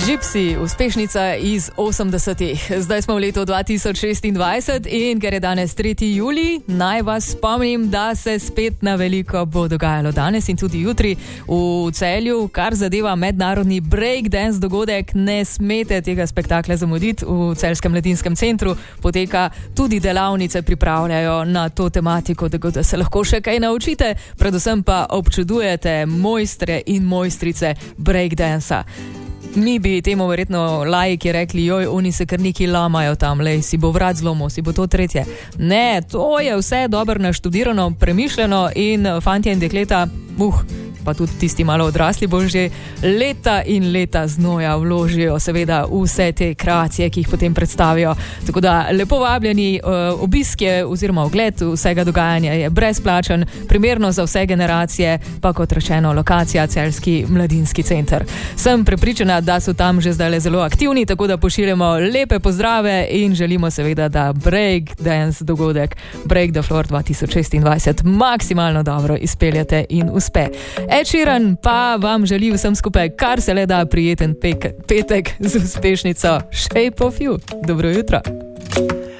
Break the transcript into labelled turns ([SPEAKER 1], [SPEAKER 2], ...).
[SPEAKER 1] Gypsy, uspešnica iz 80-ih. Zdaj smo v letu 2026 in ker je danes 3. julij, naj vas spomnim, da se spet na veliko bo dogajalo danes in tudi jutri v Celju, kar zadeva mednarodni breakdance dogodek. Ne smete tega spektakla zamuditi. V Celjskem mladinskem centru poteka tudi delavnice, pripravljajo na to tematiko, tako da se lahko še kaj naučite, predvsem pa občudujete mojstre in mojstrice breakdansa. Mi bi temu verjetno laiki rekli, joj, oni se kar neki lamajo tam, lej, si bo vrat zlomil, si bo to tretje. Ne, to je vse dobro naštudirano, premišljeno in fantje in dekleta, pa tudi tisti malo odrasli bolj že leta in leta znoja vložijo seveda vse te kreacije, ki jih potem predstavijo. Tako da lepo vabljeni, obisk je oziroma ogled vsega dogajanja je brezplačen, primerno za vse generacije, pa kot rečeno lokacija Celjski mladinski center. Sem prepričana, da so tam že zdaj zelo aktivni, tako da pošiljamo lepe pozdrave in želimo seveda, da breakdance dogodek Break the Floor 2026 maksimalno dobro izpeljete in uspe. Ed Sheeran pa vam želi vsem skupaj kar se le da prijeten petek z uspešnico Shape of You. Dobro jutro.